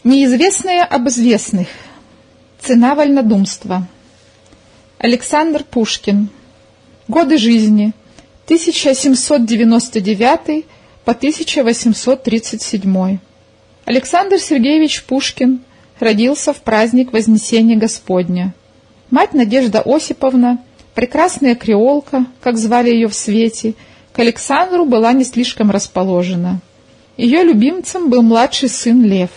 Неизвестное об известных. Цена вольнодумства. Александр Пушкин. Годы жизни 1799 по 1837. Александр Сергеевич Пушкин родился в праздник Вознесения Господня. Мать Надежда Осиповна, прекрасная креолка, как звали ее в свете, к Александру была не слишком расположена. Ее любимцем был младший сын Лев.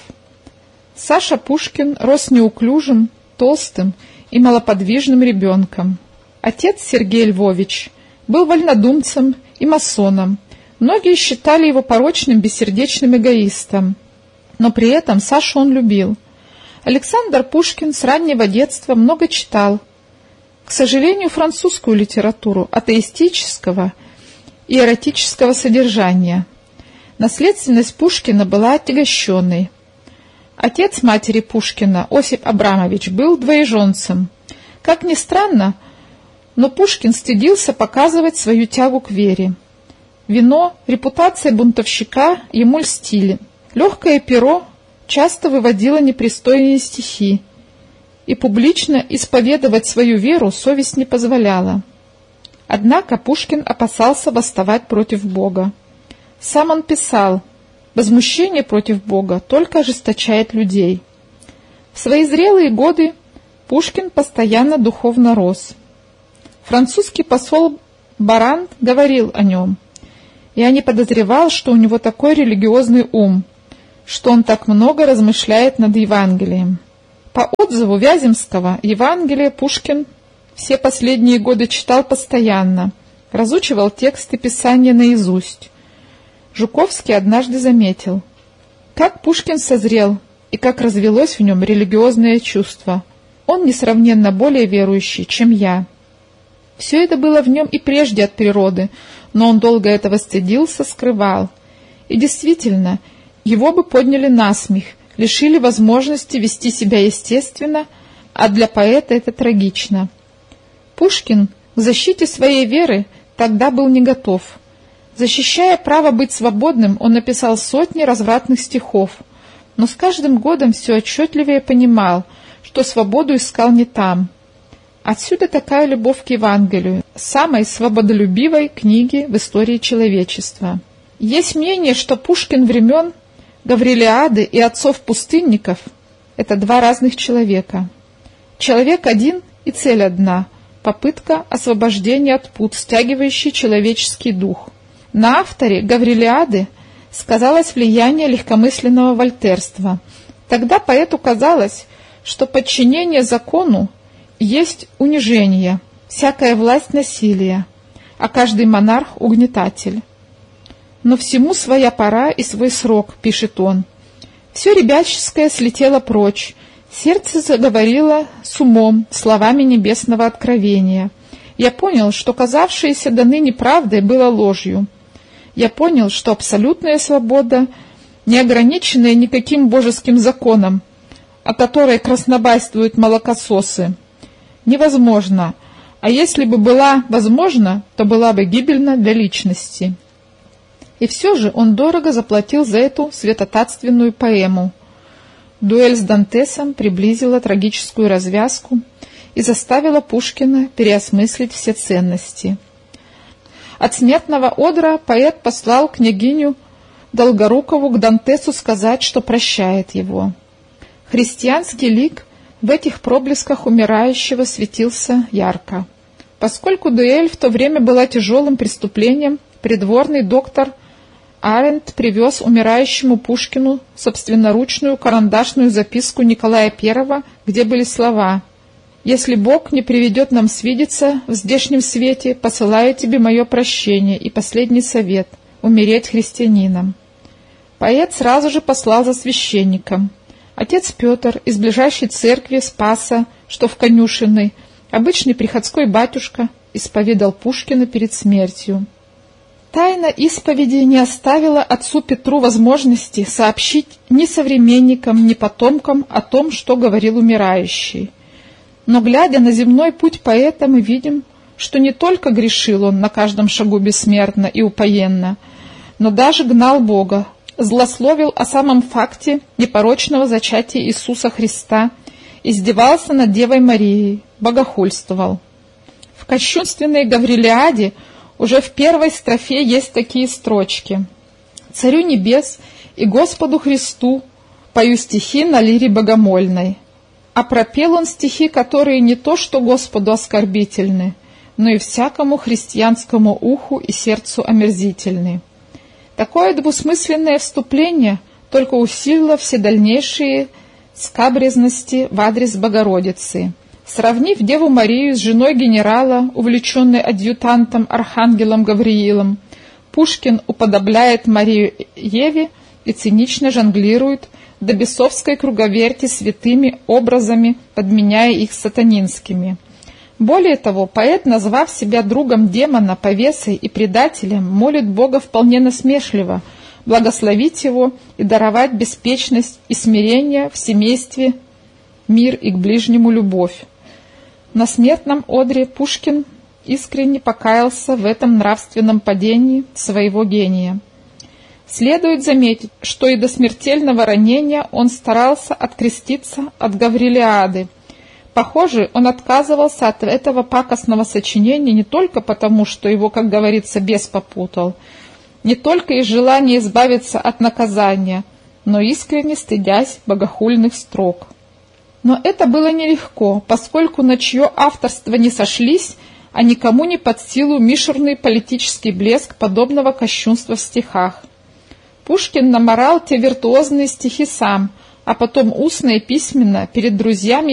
Саша Пушкин рос неуклюжим, толстым и малоподвижным ребенком. Отец Сергей Львович был вольнодумцем и масоном. Многие считали его порочным, бессердечным эгоистом, но при этом Сашу он любил. Александр Пушкин с раннего детства много читал. К сожалению, французскую литературу атеистического и эротического содержания. Наследственность Пушкина была отягощенной. Отец матери Пушкина, Осип Абрамович, был двоеженцем. Как ни странно, но Пушкин стыдился показывать свою тягу к вере. Вино, репутация бунтовщика ему льстили. Легкое перо часто выводило непристойные стихи, и публично исповедовать свою веру совесть не позволяла. Однако Пушкин опасался восставать против Бога. Сам он писал: «Возмущение против Бога только ожесточает людей». В свои зрелые годы Пушкин постоянно духовно рос. Французский посол Барант говорил о нем: «Я не подозревал, что у него такой религиозный ум, что он так много размышляет над Евангелием». По отзыву Вяземского, Евангелие Пушкин все последние годы читал постоянно, разучивал тексты Писания наизусть. Жуковский однажды заметил: как Пушкин созрел и как развелось в нем религиозное чувство. Он несравненно более верующий, чем я. Все это было в нем и прежде от природы, но он долго этого стыдился, скрывал. И действительно, его бы подняли насмех, лишили возможности вести себя естественно, а для поэта это трагично. Пушкин к защите своей веры тогда был не готов. Защищая право быть свободным, он написал сотни развратных стихов, но с каждым годом все отчетливее понимал, что свободу искал не там. Отсюда такая любовь к Евангелию, самой свободолюбивой книге в истории человечества. Есть мнение, что Пушкин времен Гаврилиады и отцов-пустынников – это два разных человека. Человек один и цель одна – попытка освобождения от пут, стягивающей человеческий дух. На авторе Гаврилиады сказалось влияние легкомысленного вольтерства. Тогда поэту казалось, что подчинение закону есть унижение, всякая власть насилие, а каждый монарх угнетатель. Но всему своя пора и свой срок, пишет он. Все ребяческое слетело прочь, сердце заговорило с умом, словами небесного откровения. Я понял, что казавшееся до ныне правдой было ложью. Я понял, что абсолютная свобода, не ограниченная никаким божеским законом, о которой краснобайствуют молокососы, невозможна, а если бы была возможна, то была бы гибельна для личности. И все же он дорого заплатил за эту святотатственную поэму. Дуэль с Дантесом приблизила трагическую развязку и заставила Пушкина переосмыслить все ценности. От смертного одра поэт послал княгиню Долгорукову к Дантесу сказать, что прощает его. Христианский лик в этих проблесках умирающего светился ярко. Поскольку дуэль в то время была тяжелым преступлением, придворный доктор Арендт привез умирающему Пушкину собственноручную карандашную записку Николая I, где были слова: «Если Бог не приведет нам свидеться в здешнем свете, посылаю тебе мое прощение и последний совет — умереть христианином». Поэт сразу же послал за священником. Отец Петр из ближайшей церкви Спаса, что в Конюшиной, обычный приходской батюшка, исповедал Пушкина перед смертью. Тайна исповеди не оставила отцу Петру возможности сообщить ни современникам, ни потомкам о том, что говорил умирающий. Но, глядя на земной путь поэта, мы видим, что не только грешил он на каждом шагу бессмертно и упоенно, но даже гнал Бога, злословил о самом факте непорочного зачатия Иисуса Христа, издевался над Девой Марией, богохульствовал. В кощунственной Гаврилиаде уже в первой строфе есть такие строчки: «Царю небес и Господу Христу пою стихи на лире богомольной». А пропел он стихи, которые не то что Господу оскорбительны, но и всякому христианскому уху и сердцу омерзительны. Такое двусмысленное вступление только усилило все дальнейшие скабрезности в адрес Богородицы. Сравнив Деву Марию с женой генерала, увлеченной адъютантом архангелом Гавриилом, Пушкин уподобляет Марию Еве и цинично жонглирует до бесовской круговерти святыми образами, подменяя их сатанинскими. Более того, поэт, назвав себя другом демона, повесой и предателем, молит Бога вполне насмешливо благословить его и даровать беспечность и смирение в семействе, мир и к ближнему любовь. На смертном одре Пушкин искренне покаялся в этом нравственном падении своего гения. Следует заметить, что и до смертельного ранения он старался откреститься от Гаврилиады. Похоже, он отказывался от этого пакостного сочинения не только потому, что его, как говорится, бес попутал, не только из желания избавиться от наказания, но искренне стыдясь богохульных строк. Но это было нелегко, поскольку на чье авторство не сошлись, а никому не под силу мишурный политический блеск подобного кощунства в стихах. Пушкин намарал те виртуозные стихи сам, а потом устно и письменно перед друзьями